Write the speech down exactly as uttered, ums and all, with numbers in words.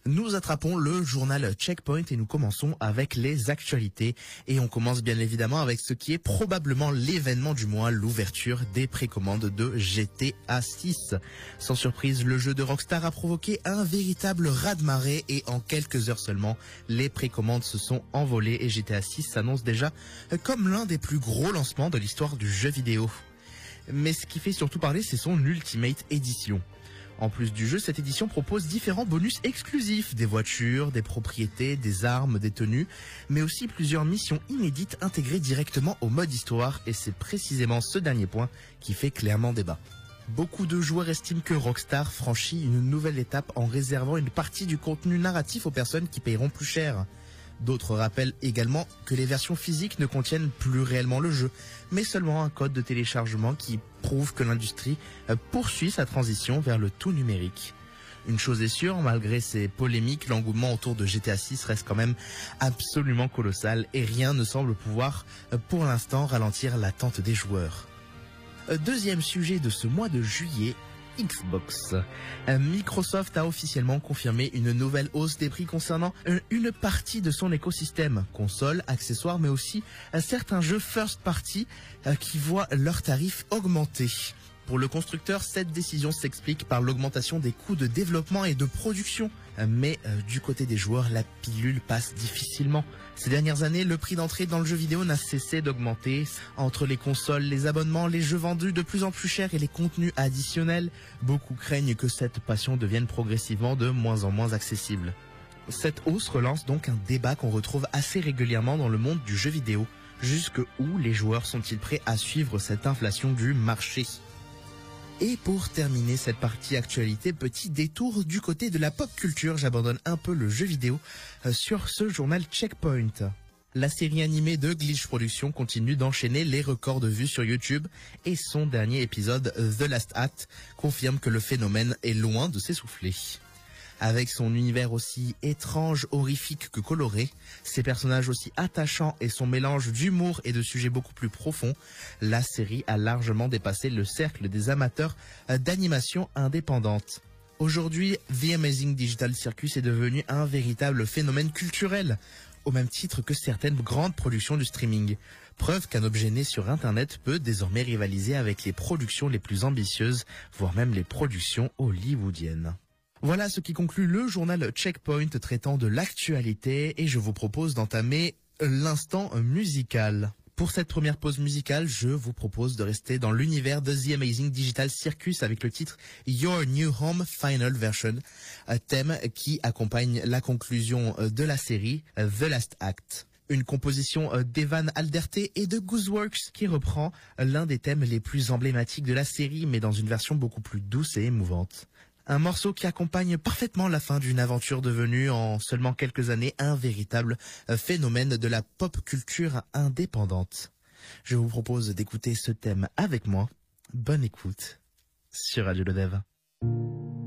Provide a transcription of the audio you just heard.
Nous attrapons le journal Checkpoint et nous commençons avec les actualités. Et on commence bien évidemment avec ce qui est probablement l'événement du mois, l'ouverture des précommandes de G T A six. Sans surprise, le jeu de Rockstar a provoqué un véritable raz-de-marée et en quelques heures seulement, les précommandes se sont envolées et G T A six s'annonce déjà comme l'un des plus gros lancements de l'histoire du jeu vidéo. Mais ce qui fait surtout parler, c'est son Ultimate Edition. En plus du jeu, cette édition propose différents bonus exclusifs, des voitures, des propriétés, des armes, des tenues, mais aussi plusieurs missions inédites intégrées directement au mode histoire, et c'est précisément ce dernier point qui fait clairement débat. Beaucoup de joueurs estiment que Rockstar franchit une nouvelle étape en réservant une partie du contenu narratif aux personnes qui paieront plus cher. D'autres rappellent également que les versions physiques ne contiennent plus réellement le jeu, mais seulement un code de téléchargement qui prouve que l'industrie poursuit sa transition vers le tout numérique. Une chose est sûre, malgré ces polémiques, l'engouement autour de G T A six reste quand même absolument colossal et rien ne semble pouvoir, pour l'instant, ralentir l'attente des joueurs. Deuxième sujet de ce mois de juillet, Xbox. Microsoft a officiellement confirmé une nouvelle hausse des prix concernant une partie de son écosystème, consoles, accessoires, mais aussi certains jeux first party qui voient leurs tarifs augmenter. Pour le constructeur, cette décision s'explique par l'augmentation des coûts de développement et de production. Mais euh, du côté des joueurs, la pilule passe difficilement. Ces dernières années, le prix d'entrée dans le jeu vidéo n'a cessé d'augmenter. Entre les consoles, les abonnements, les jeux vendus de plus en plus chers et les contenus additionnels, beaucoup craignent que cette passion devienne progressivement de moins en moins accessible. Cette hausse relance donc un débat qu'on retrouve assez régulièrement dans le monde du jeu vidéo. Jusque où les joueurs sont-ils prêts à suivre cette inflation du marché ? Et pour terminer cette partie actualité, petit détour du côté de la pop culture, j'abandonne un peu le jeu vidéo sur ce journal Checkpoint. La série animée de Glitch Productions continue d'enchaîner les records de vues sur YouTube et son dernier épisode, The Last Act, confirme que le phénomène est loin de s'essouffler. Avec son univers aussi étrange, horrifique que coloré, ses personnages aussi attachants et son mélange d'humour et de sujets beaucoup plus profonds, la série a largement dépassé le cercle des amateurs d'animation indépendante. Aujourd'hui, The Amazing Digital Circus est devenu un véritable phénomène culturel, au même titre que certaines grandes productions du streaming. Preuve qu'un objet né sur Internet peut désormais rivaliser avec les productions les plus ambitieuses, voire même les productions hollywoodiennes. Voilà ce qui conclut le journal Checkpoint traitant de l'actualité et je vous propose d'entamer l'instant musical. Pour cette première pause musicale, je vous propose de rester dans l'univers de The Amazing Digital Circus avec le titre Your New Home Final Version, un thème qui accompagne la conclusion de la série The Last Act. Une composition d'Evan Alderte et de Gooseworks qui reprend l'un des thèmes les plus emblématiques de la série mais dans une version beaucoup plus douce et émouvante. Un morceau qui accompagne parfaitement la fin d'une aventure devenue en seulement quelques années un véritable phénomène de la pop culture indépendante. Je vous propose d'écouter ce thème avec moi. Bonne écoute sur Radio Le Dev.